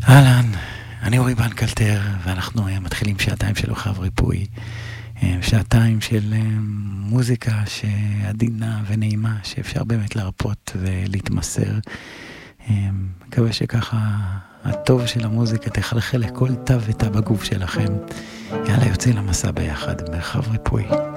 אהלן, אני אורי בנקלטר, ואנחנו מתחילים שעתיים של אוהב ריפוי, שעתיים של מוזיקה שעדינה ונעימה, שאפשר באמת להרפות ולהתמסר. מקווה שככה הטוב של המוזיקה תחלחל לכל תא ותא בגוף שלכם. יאללה, יוצא למסע ביחד, מרחב ריפוי.